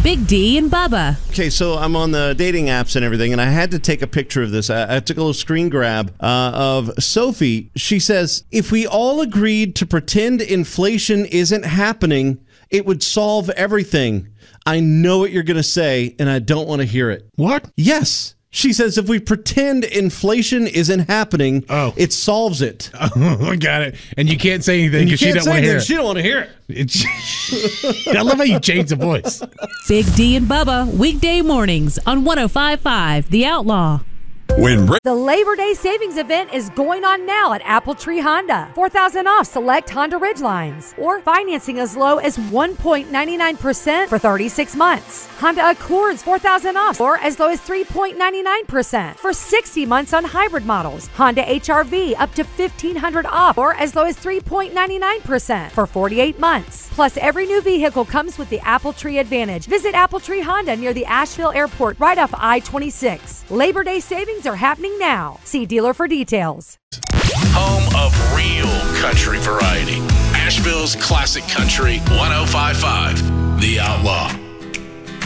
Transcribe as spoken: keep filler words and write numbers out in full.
Big D and Bubba. Okay, so I'm on the dating apps and everything, and I had to take a picture of this. I, I took a little screen grab uh, of Sophie. She says, if we all agreed to pretend inflation isn't happening, it would solve everything. I know what you're going to say, and I don't want to hear it. What? Yes. She says if we pretend inflation isn't happening, oh. it solves it. Oh, I got it. And you can't say anything because she don't want to hear it. She don't want to hear it. It's, I love how you change the voice. Big D and Bubba, weekday mornings on one oh five point five The Outlaw. When Ra- The Labor Day savings event is going on now at Apple Tree Honda. four thousand dollars off select Honda Ridgelines. Or financing as low as one point nine nine percent for thirty-six months. Honda Accords four thousand dollars off or as low as three point nine nine percent for sixty months on hybrid models. Honda H R V up to fifteen hundred dollars off or as low as three point nine nine percent for forty-eight months. Plus, every new vehicle comes with the Apple Tree Advantage. Visit Apple Tree Honda near the Asheville Airport right off I twenty-six. Labor Day savings are happening now. See dealer for details. Home of real country variety. Asheville's classic country, one oh five point five The Outlaw.